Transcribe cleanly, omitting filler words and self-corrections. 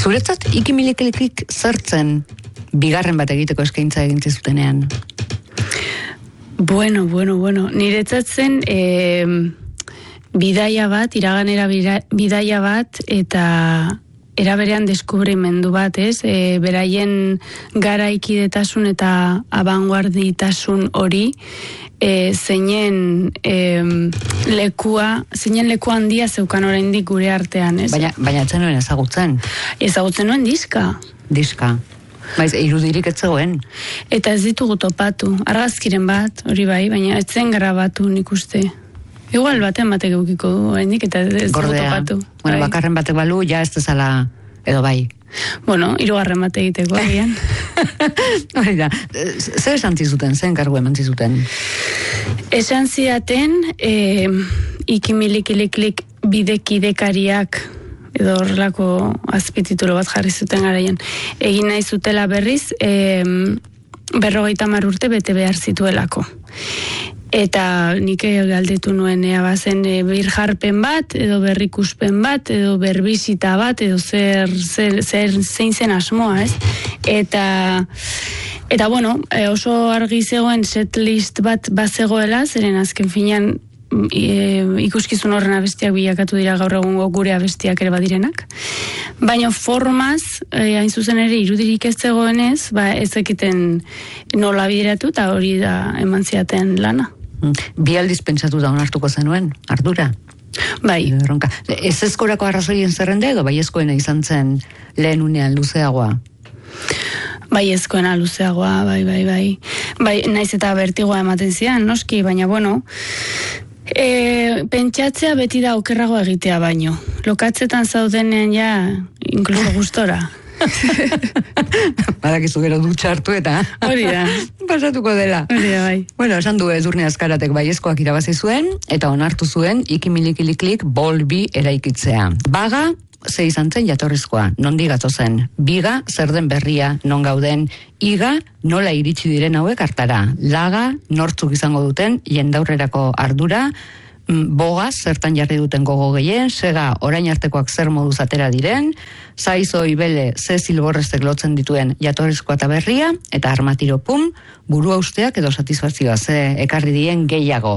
Zuretzat ikimiliklik zertzen bigarren bat egiteko eskaintza egin zutenean? Bueno. Niretzat zen bidaia bat, iraganera bidaia bat, eta eraberean deskubrimendu bat, beraien garaikidetasun eta abanguarditasun hori, zeinen leku handia zeukan oraindik gure artean, ez? Baina etzen nuen ezagutzen? Ezagutzen nuen diska. Diska. Baiz, irudirik ez zegoen. Eta ez ditugu topatu. Argazkiren bat, hori bai, baina ez zen grabatu nik uste. Igual baten batek eukiko du, hendik, eta ez dugu topatu. Bueno, bakarren batek balu, ja ez dezala, edo bai. Bueno, 3. bat egiteko, agian. Hori da, zer esan zizuten, zen kargu eman zizuten? Esan zidaten, ikimiliklik bidekidekariak, edo horrelako azpititulo bat jarri zuten garaian. Egin nahi zutela berriz, 50 urte bete behar zituelako. Eta nik galdetu nuen ea bazen birjarpen bat, edo berrikuspen bat, edo berbizita bat, edo zein zen asmoa, ez? Eta bueno, oso argi zegoen setlist bat bazegoela, zeren azken finean ikuskizun horren abestiak bilakatu dira gaur egungo gure abestiak ere badirenak. Baina formaz, hain zuzen ere irudirik ez zegoenez, ez ekiten nola bideratu, eta hori da eman ziaten lana. Bi aldiz pentsatu da onartuko zenuen, ardura? Bai. Ez ezkorako arrazoien zerrende edo bai ezkoena izan zen lehen unean luzeagoa? Bai ezkoena luzeagoa, bai. Bai, naiz eta bertigoa ematen zian, noski, baina bueno, pentsatzea beti da okerrago egitea baino. Lokatzetan zaudenean ja, inkluso gustora. Badakizu gero dutxa hartu eta hori da. Pasatuko dela. Hori da, bai. Bueno, esan du Edurne Azkaratek baiezkoak irabazi zuen, eta onartu zuen ikimiliklik bolbi eraikitzea. Baga, ze izan zen jatorrizkoa, nondi gatozen. Biga, zer den berria, non gauden. Iga, nola iritsi diren hauek hartara. Laga, nortzuk izango duten, jendaurrerako ardura. Boga, zertan jarri duten gogo gehien. Sega, orain artekoak zer moduz atera diren. Zaizo ibele, ze zilborreztek lotzen dituen jatorrizkoa eta berria. Eta armatiro pum, burua usteak edo satisfazioa ze ekarri dien gehiago.